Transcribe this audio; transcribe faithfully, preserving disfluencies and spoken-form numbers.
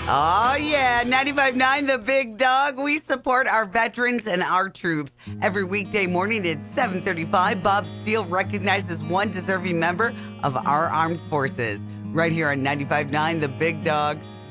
Oh, yeah. ninety-five point nine The Big Dog. We support our veterans and our troops. Every weekday morning at seven thirty-five, Bob Steele recognizes one deserving member of our armed forces. Right here on ninety-five point nine The Big Dog.